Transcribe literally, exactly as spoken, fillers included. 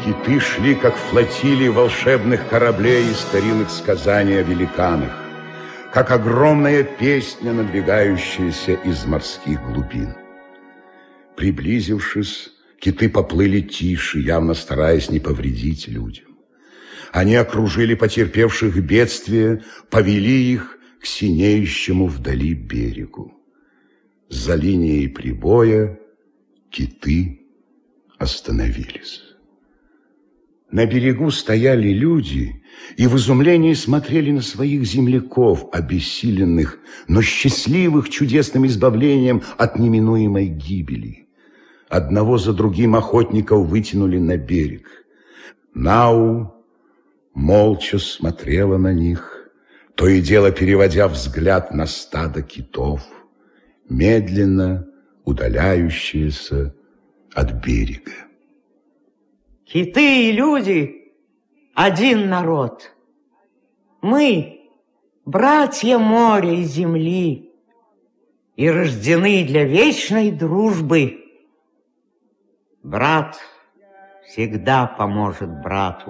Киты шли, как флотилии волшебных кораблей из старинных сказаний о великанах, как огромная песня, надвигающаяся из морских глубин. Приблизившись, киты поплыли тише, явно стараясь не повредить людям. Они окружили потерпевших бедствие, повели их к синеющему вдали берегу. За линией прибоя киты остановились. На берегу стояли люди и в изумлении смотрели на своих земляков, обессиленных, но счастливых чудесным избавлением от неминуемой гибели. Одного за другим охотников вытянули на берег. Нау молча смотрела на них, то и дело переводя взгляд на стадо китов, медленно удаляющиеся от берега. Киты и люди – один народ. Мы – братья моря и земли, и рождены для вечной дружбы. Брат всегда поможет брату.